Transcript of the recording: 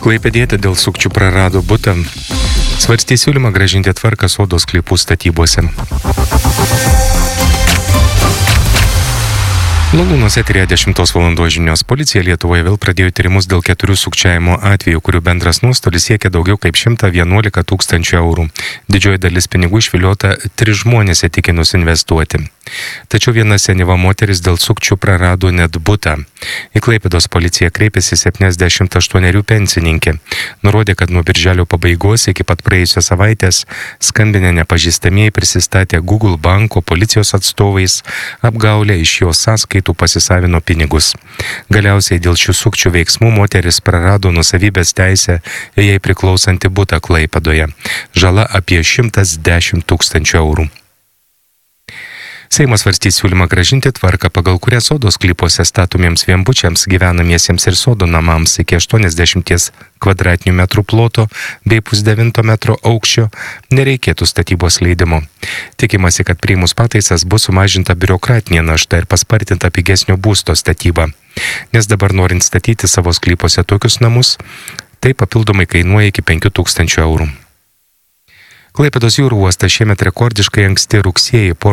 Klaipėdietė dėl sukčių prarado butą. Svarstys siūlymą grąžinti tvarką sodo sklypų statybose. Lalūnos eteryje 10 val. Žinios. Policija Lietuvoje vėl pradėjo tyrimus dėl 4 sukčiavimo atvejų, kurių bendras nuostolis siekia daugiau kaip 111 tūkstančių eurų. Didžioji dalis pinigų išviliota 3 žmonės įtikinus investuoti. Tačiau viena senyva moteris dėl sukčių prarado net butą. Į Klaipėdos policiją kreipėsi 78 pensininkė. Nurodė, kad nuo birželio pabaigos iki pat praėjusios savaitės skambinę nepažįstamieji prisistatė Google banko policijos atstovais, apgaulę iš jos sąskaitų pasisavino pinigus. Galiausiai dėl šių sukčių veiksmų moteris prarado nuosavybės teisę į jai priklausantį butą Klaipėdoje. Žala apie 110 tūkstančių eurų. Seimas svarstys siūlymą grąžinti tvarką, pagal kurią sodo sklypuose statomiems vienbučiams gyvenamiesiems ir sodo namams iki 80 kvadratinių metrų ploto bei 0,9 metro aukščio nereikėtų statybos leidimo. Tikimasi, kad priimus pataisas bus sumažinta biurokratinė našta ir paspartinta pigesnio būsto statyba. Nes dabar norint statyti savo sklypuose tokius namus, tai papildomai kainuoja iki 5 tūkstančių eurų. Klaipėdos jūrų uostas šiemet rekordiškai anksti rugsėjį po